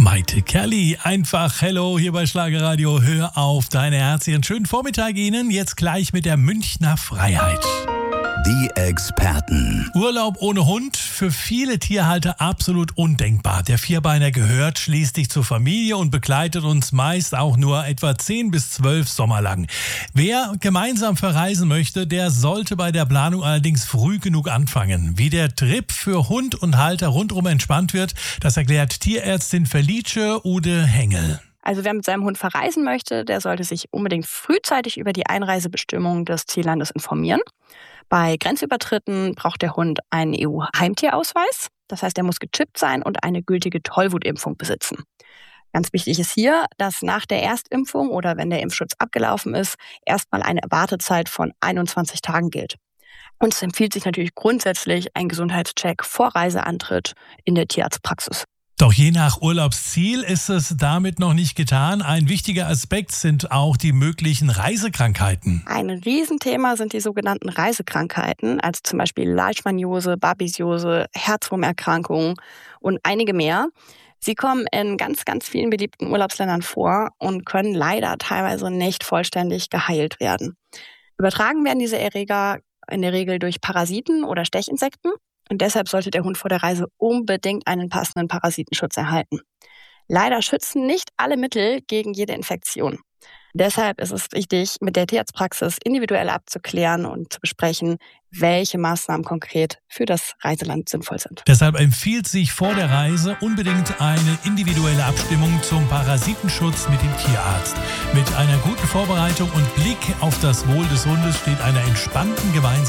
Maite Kerli, einfach hello hier bei Schlagerradio. Hör auf deine Herz. Einen schönen Vormittag Ihnen. Jetzt gleich mit der Münchner Freiheit. Die Experten. Urlaub ohne Hund, für viele Tierhalter absolut undenkbar. Der Vierbeiner gehört schließlich zur Familie und begleitet uns meist auch nur etwa 10 bis 12 Sommer lang. Wer gemeinsam verreisen möchte, der sollte bei der Planung allerdings früh genug anfangen. Wie der Trip für Hund und Halter rundum entspannt wird, das erklärt Tierärztin Felice Ude Hengel. Also wer mit seinem Hund verreisen möchte, der sollte sich unbedingt frühzeitig über die Einreisebestimmungen des Ziellandes informieren. Bei Grenzübertritten braucht der Hund einen EU-Heimtierausweis. Das heißt, er muss gechippt sein und eine gültige Tollwutimpfung besitzen. Ganz wichtig ist hier, dass nach der Erstimpfung oder wenn der Impfschutz abgelaufen ist, erstmal eine Wartezeit von 21 Tagen gilt. Und es empfiehlt sich natürlich grundsätzlich ein Gesundheitscheck vor Reiseantritt in der Tierarztpraxis. Doch je nach Urlaubsziel ist es damit noch nicht getan. Ein wichtiger Aspekt sind auch die möglichen Reisekrankheiten. Ein Riesenthema sind die sogenannten Reisekrankheiten, also zum Beispiel Leishmaniose, Babesiose, Herzwurmerkrankungen und einige mehr. Sie kommen in ganz, ganz vielen beliebten Urlaubsländern vor und können leider teilweise nicht vollständig geheilt werden. Übertragen werden diese Erreger in der Regel durch Parasiten oder Stechinsekten. Und deshalb sollte der Hund vor der Reise unbedingt einen passenden Parasitenschutz erhalten. Leider schützen nicht alle Mittel gegen jede Infektion. Deshalb ist es wichtig, mit der Tierarztpraxis individuell abzuklären und zu besprechen, welche Maßnahmen konkret für das Reiseland sinnvoll sind. Deshalb empfiehlt sich vor der Reise unbedingt eine individuelle Abstimmung zum Parasitenschutz mit dem Tierarzt. Mit einer guten Vorbereitung und Blick auf das Wohl des Hundes steht einer entspannten gemeinsamen